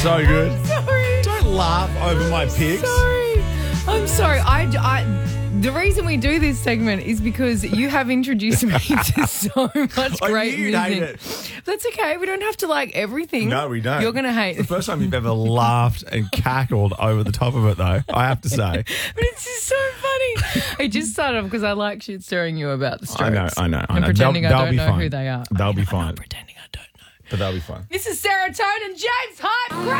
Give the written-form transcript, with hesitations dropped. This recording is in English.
So good. I'm sorry. Don't laugh over my pics. I'm sorry. The reason we do this segment is because you have introduced me to so much great you'd music. hate it. That's okay. We don't have to like everything. No, we don't. You're going to hate The it. first time you've ever laughed and cackled over the top of it, though, I have to say. But it's just so funny. I just started off because I like shit stirring you about the Strokes. I know. And pretending They'll I don't be know fine. who they are. They'll be I'm fine. not pretending I don't know. But they'll be fine. This is Sarah Tone and James Hype.